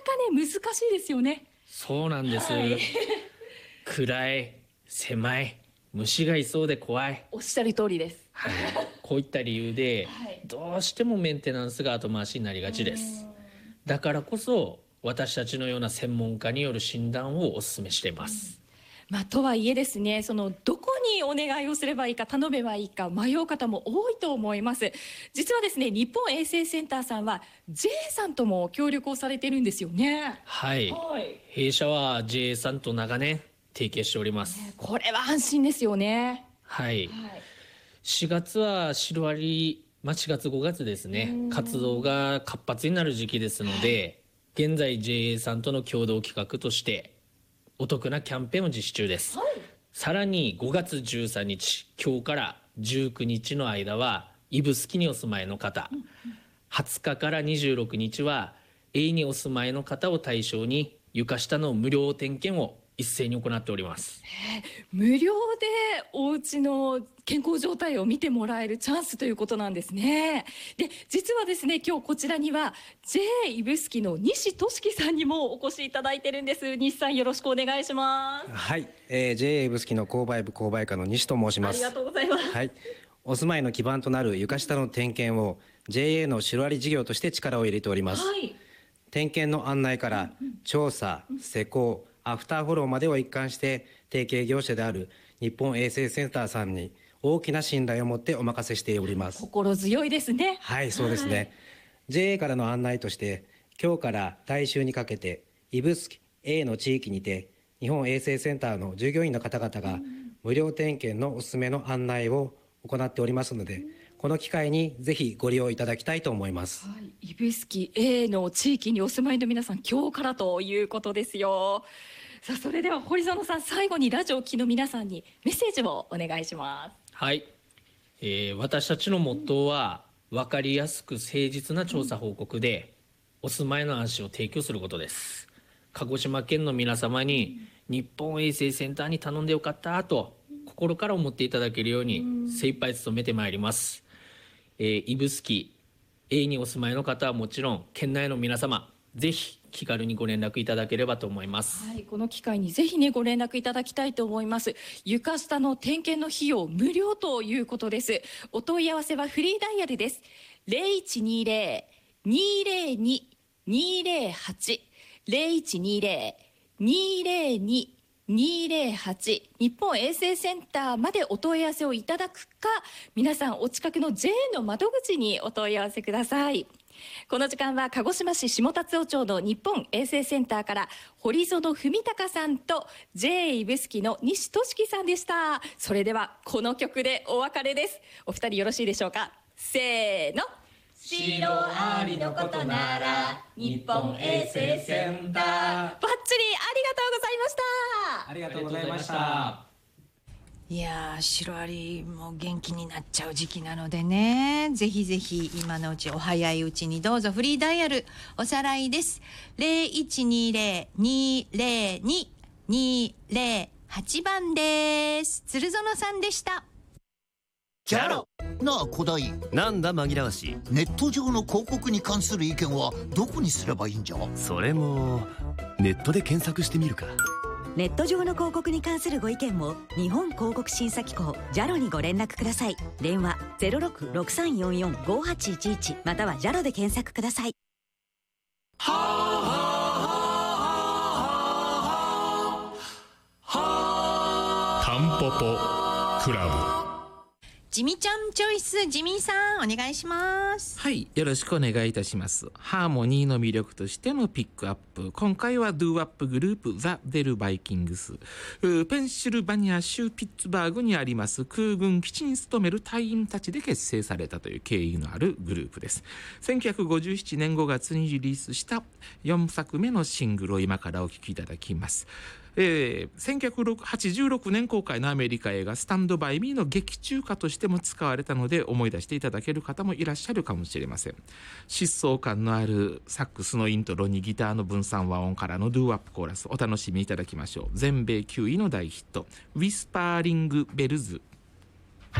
難しいですよね。 そうなんです、はい、暗い、狭い、虫がいそうで怖い。 おっしゃる通りです、 はい、こういった理由で、はい、どうしてもメンテナンスが後回しになりがちです。だからこそ私たちのような専門家による診断をお勧めしています。 とはいえですね、どこにお願いをすればいいか頼めばいいか迷う方も多いと思います。実はですね、日本衛生センターさんは JA さんとも協力をされているんですよね。 はい、はい、弊社は JA さんと長年提携しております。 これは安心ですよね。 はい、はい、4月はシロアリ、4月5月ですね、活動が活発になる時期ですので、はい、現在 JA さんとの共同企画としてお得なキャンペーンを実施中です。はい、さらに5月13日今日から19日の間は指宿にお住まいの方、20日から26日は永遠にお住まいの方を対象に床下の無料点検を一斉に行っております。 無料でお家の健康状態を見てもらえるチャンスということなんですね。で、実はですね、今日こちらには JA 指宿の西俊樹さんにもお越しいただいてるんです。西さん、よろしくお願いします。 はい、JA 指宿の購買部購買課の西と申します。 ありがとうございます。 はい、お住まいの基盤となる床下の点検を JA のシロアリ事業として力を入れております。はい、点検の案内から調査、施工、アフターフォローまでを一貫して提携業者である日本衛生センターさんに大きな信頼を持ってお任せしております。 心強いですね。 はい、そうですね。はい、JA からの案内として今日から来週にかけて指宿 A の地域にて日本衛生センターの従業員の方々が無料点検のおすすめの案内を行っておりますので、この機会にぜひご利用いただきたいと思います。 はい、指宿 A の地域にお住まいの皆さん、今日からということですよ。さあ、それでは堀園さん、最後にラジオを聴きの皆さんにメッセージをお願いします。 はい、私たちのモットーは分かりやすく誠実な調査報告でお住まいの安心を提供することです。鹿児島県の皆様に日本衛生センターに頼んでよかったと心から思っていただけるように精一杯努めてまいります。指宿 A にお住まいの方はもちろん県内の皆様、ぜひ気軽にご連絡いただければと思います。 はい、この機会にぜひね、ご連絡いただきたいと思います。床下の点検の費用無料ということです。お問い合わせはフリーダイヤルです。0120-202-208 0120-202-208日本衛生センターまでお問い合わせをいただくか、皆さんお近くの JA の窓口にお問い合わせください。この時間は鹿児島市下達尾町の日本衛生センターから堀園文孝さんと JA 指宿の西俊樹さんでした。それではこの曲でお別れです。お二人よろしいでしょうか。せーの。 シロアリのことなら日本衛生センター。 バッチリありがとうございました。 ありがとうございました。 いやー、シロアリも元気になっちゃう時期なのでね、ぜひぜひ今のうち、お早いうちにどうぞ。フリーダイヤルおさらいです。0120-202-208番です。鶴園さんでした。 ジャロなあ古代、 なんだ紛らわしい。 ネット上の広告に関する意見はどこにすればいいんじゃ。 それもネットで検索してみるか。 ネット上の広告に関するご意見も日本広告審査機構 JALO にご連絡ください。電話 0663445811 または JALO で検索ください。 はあタンポポクラブ。 ジミちゃんチョイス、ジミーさんお願いします。 はい、よろしくお願いいたします。ハーモニーの魅力としてのピックアップ。今回はドゥーアップグループザ・デル・バイキングス。ペンシルバニア州ピッツバーグにあります空軍基地に勤める隊員たちで結成されたという経緯のあるグループです。1957年5月にリリースした4作目のシングルを今からお聴きいただきます。1986年公開のアメリカ映画スタンドバイミーの劇中歌としても使われたので思い出していただける方もいらっしゃるかもしれません。疾走感のあるサックスのイントロにギターの分散和音からのドゥーアップコーラス、お楽しみいただきましょう。全米9位の大ヒットウィスパーリングベルズ